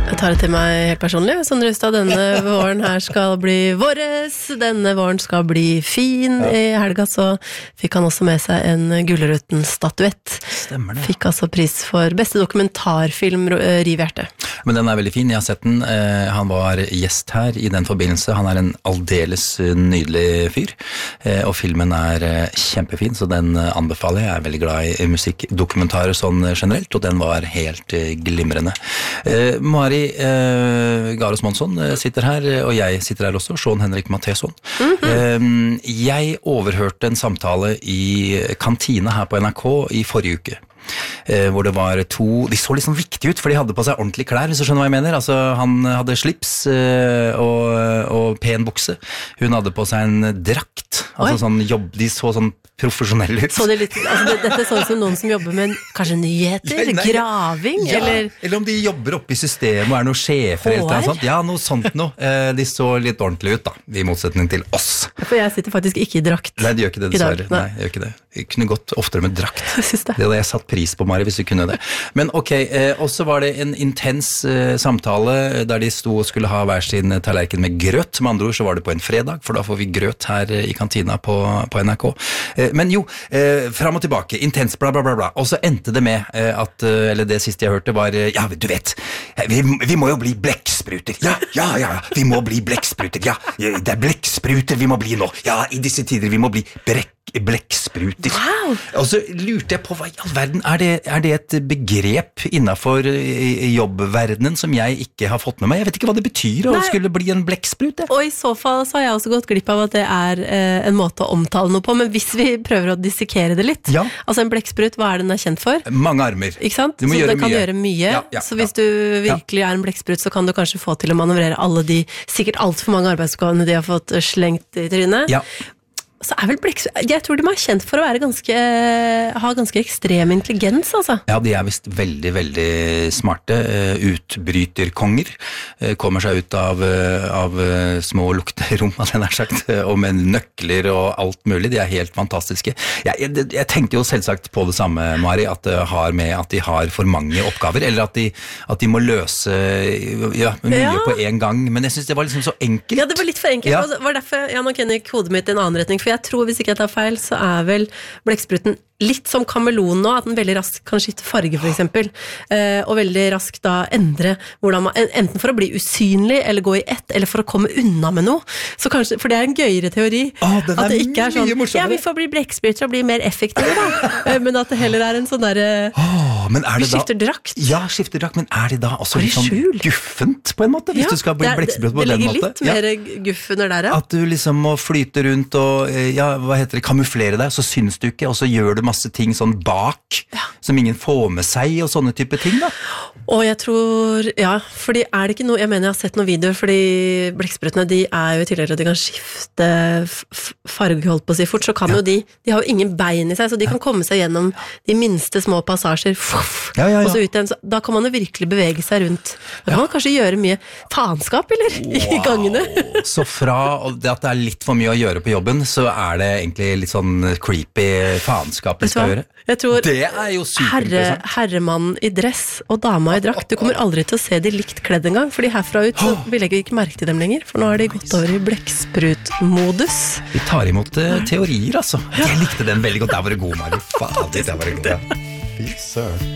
Jeg tar det til meg helt personlig. Sondre Hustad, denne våren her skal bli våres. Denne våren skal bli fin. I helga så fikk han også med seg en Gullruten-statuett. Stemmer det. Fikk altså pris for beste dokumentarfilm, Riv hjerte. Men den veldig fin, jeg har sett den. Han var gjest her i den forbindelse. Han en aldeles nydelig fyr. Og filmen kjempefin, så den anbefaler jeg. Jeg veldig glad i musikkdokumentarer sånn generelt, og den var helt glimrende. Mari Garos Monsson sitter her, og jeg sitter her også, Sean Henrik Matheson. Jeg overhørte en samtale i kantina her på NRK i forrige uke. Hvor det var to, de så litt sånn viktige ut, for de hadde på seg ordentlige klær, hvis du skjønner hva jeg mener. Altså, han hadde slips og pen bukse. Hun hadde på seg en drakt. Altså sånn jobb, de så sånn profesjonelle ut. Så det litt, altså dette sånn som noen som jobber med kanskje nyheter, graving, ja, eller om de jobber oppe i systemet og noen sjefer eller noe sånt. Ja, noe sånt noe. De så litt ordentlig ut da, i motsetning til oss. For jeg sitter faktisk ikke i drakt. Nei, de gjør ikke det dessverre. Nei, jeg gjør ikke det. Jeg kunne gått oftere med drakt. Det hadde jeg satt pris på, Mari, hvis du kunne det. Men ok, også var det en intens samtale der de sto og skulle ha hver sin tallerken med grøt. Med andre ord så var det på en fredag, for da får vi grøt her i kantina på NRK. Men jo, fram og tilbake, intens, bla bla bla bla. Og så endte det med at, eller det siste jeg hørte var, ja, du vet, vi må jo bli blekkspruter. Ja, vi må bli blekkspruter. Ja, det blekkspruter vi må bli nå. Ja, i disse tider vi må bli blekkspruter. Wow! Og så lurte jeg på, hva i all verden, er det et begrep innenfor jobbverdenen som jeg ikke har fått med meg? Jeg vet ikke hva det betyr å skulle bli en blekksprut. Og i så fall så har jeg også gått glipp av at det en måte å omtale noe på, men hvis vi prøver å dissekere det litt, altså en blekksprut, hva den kjent for? Mange armer. Ikke sant? Du må så gjøre det kan gjøre mye, så hvis du virkelig en blekksprut, så kan du kanskje få til å manøvrere alle de, sikkert alt for mange arbeidsoppgavene de har fått slengt i trynet. Ja. Så vel jeg tror de er kjent for å ha ganske ekstrem intelligens, altså. Ja, de vist veldig, veldig smarte utbryterkonger. Kommer seg ut av små lukterom, hadde jeg nær sagt, og med nøkler og alt mulig. De helt fantastiske. Jeg tenkte jo selvsagt på det samme, Mari, at det har med at de har for mange oppgaver, eller at de må løse mye på en gang. Men jeg synes det var liksom så enkelt. Ja, det var litt for enkelt. Ja. Det var derfor, nå kjenner jeg hodet mitt i en annen retning, for jeg tror, hvis ikke jeg tar feil, så vel blekkspruten litt som kameleon nå, at den veldig raskt kan skifte farge, for eksempel, og veldig raskt da endre hvordan man, enten for å bli usynlig, eller gå i ett, eller for å komme unna med noe. Så kanskje, for det en gøyere teori, at det ikke sånn, ja, vi får bli blekkspruter og bli mer effektive da, men at det heller en sånn der, vi skifter drakt. Ja, skifter drakt, men det da også litt sånn guffent, på en måte, hvis du skal bli blekksprut på den måten? Det ligger litt mer guff under der, At du liksom må flyte rundt og, hva heter det, kamuflere deg, så syns du ikke, og så gjør du masse ting sånn bak, som ingen får med seg, og sånne type ting da. Og jeg tror, fordi det ikke noe, jeg mener jeg har sett noen videoer, fordi blekksprutene, de jo tidligere, de kan skifte farge, holdt på å si fort, så kan jo de har jo ingen bein i seg, så de kan komme seg gjennom de minste små passasjer, og så ut igjen, så da kan man jo virkelig bevege seg rundt. Da kan man kanskje gjøre mye faenskap, eller? I gangene. Så fra det at det litt for mye å gjøre på jobben, så det egentlig litt sånn creepy faenskap vi skal gjøre. Jeg tror det jo superinteressant. Herremann i dress og dama i drakt, du kommer aldri til å se de likt kledd en gang, fordi herfra ut så vil jeg ikke merke til dem lenger, for nå har de gått over i blekksprut-modus. Vi tar imot teorier, altså. Jeg likte den veldig godt. Der var det god, Mari. Faen, det var det god. Fy søren.